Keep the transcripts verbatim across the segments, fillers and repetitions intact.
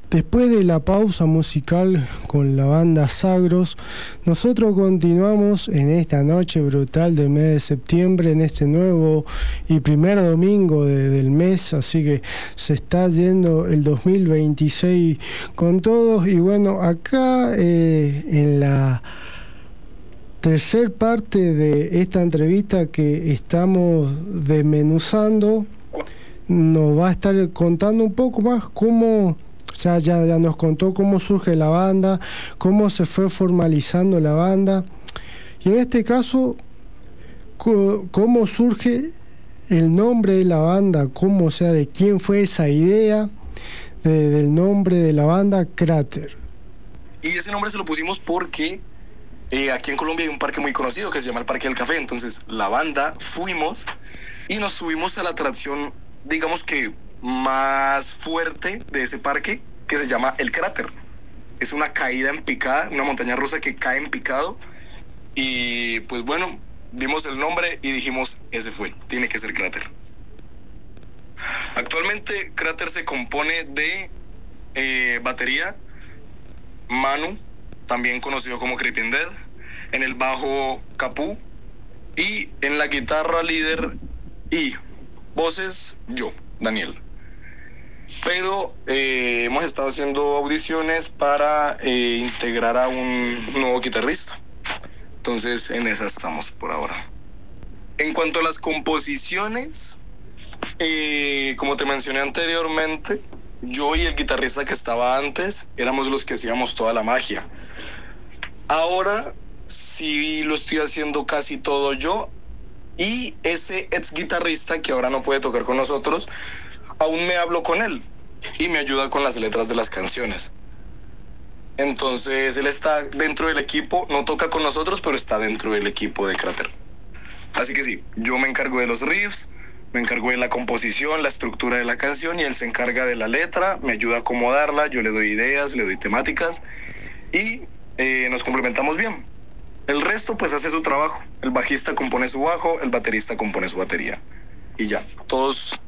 Después de la pausa musical con la banda Sagros, nosotros continuamos en esta noche brutal del mes de septiembre, en este nuevo y primer domingo de, del mes, así que se está yendo el dos mil veintiséis con todos. Y bueno, acá eh, en la tercer parte de esta entrevista que estamos desmenuzando, nos va a estar contando un poco más cómo... O sea, ya, ya nos contó cómo surge la banda, cómo se fue formalizando la banda. Y en este caso, cómo surge el nombre de la banda, cómo, o sea, de quién fue esa idea de, del nombre de la banda, Cráter. Y ese nombre se lo pusimos porque eh, aquí en Colombia hay un parque muy conocido que se llama el Parque del Café. Entonces, la banda fuimos y nos subimos a la atracción, digamos que más fuerte de ese parque, que se llama el Cráter. Es una caída en picada, una montaña rusa que cae en picado. Y pues bueno, vimos el nombre y dijimos, ese fue, tiene que ser Cráter. Actualmente Cráter se compone de eh, batería, Manu, también conocido como Creeping Dead, en el bajo Capú, y en la guitarra líder y voces yo, Daniel. Pero eh, hemos estado haciendo audiciones para eh, integrar a un nuevo guitarrista. Entonces en esa estamos por ahora. En cuanto a las composiciones, eh, como te mencioné anteriormente, yo y el guitarrista que estaba antes éramos los que hacíamos toda la magia. Ahora sí lo estoy haciendo casi todo yo, y ese ex guitarrista que ahora no puede tocar con nosotros, aún me hablo con él y me ayuda con las letras de las canciones. Entonces él está dentro del equipo, no toca con nosotros, pero está dentro del equipo de Cráter. Así que sí, yo me encargo de los riffs, me encargo de la composición, la estructura de la canción, y él se encarga de la letra, me ayuda a acomodarla, yo le doy ideas, le doy temáticas, y eh, nos complementamos bien. El resto pues hace su trabajo. El bajista compone su bajo, el baterista compone su batería, y ya, todos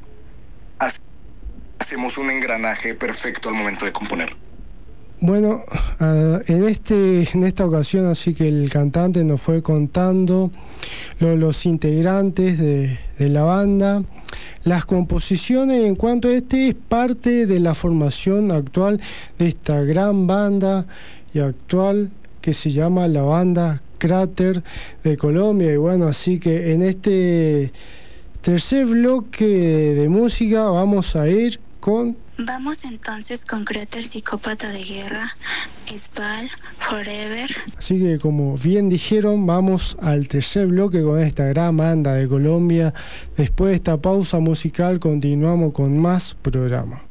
hacemos un engranaje perfecto al momento de componer. Bueno, uh, en este en esta ocasión, así que el cantante nos fue contando lo, los integrantes de, de la banda, las composiciones. En cuanto a este, es parte de la formación actual de esta gran banda y actual que se llama la banda Cráter de Colombia. Y bueno, así que en este tercer bloque de música vamos a ir con... Vamos entonces con Cráter, Psicópata de Guerra, Sval, Forever. Así que como bien dijeron, vamos al tercer bloque con esta gran banda de Colombia. Después de esta pausa musical continuamos con más programa.